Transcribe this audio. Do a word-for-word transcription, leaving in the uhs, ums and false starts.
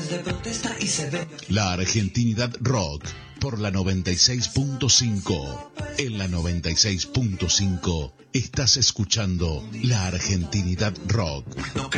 de protesta y se ve. La Argentinidad Rock por la noventa y seis punto cinco. En la noventa y seis punto cinco estás escuchando La Argentinidad Rock. No